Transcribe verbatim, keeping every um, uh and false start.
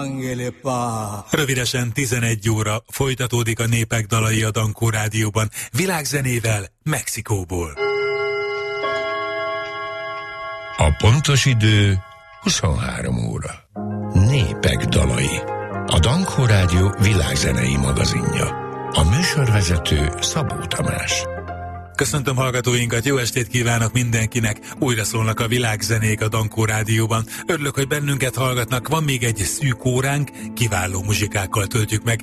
Rövidesen tizenegy óra folytatódik a Népek dalai a Dankó Rádióban, világzenével Mexikóból. A pontos idő huszonhárom óra. Népek dalai. A Dankó Rádió világzenei magazinja. A műsorvezető Szabó Tamás. Köszöntöm hallgatóinkat, jó estét kívánok mindenkinek! Újra szólnak a világzenék a Dankó Rádióban. Örülök, hogy bennünket hallgatnak, van még egy szűk óránk, kiváló muzsikákkal töltjük meg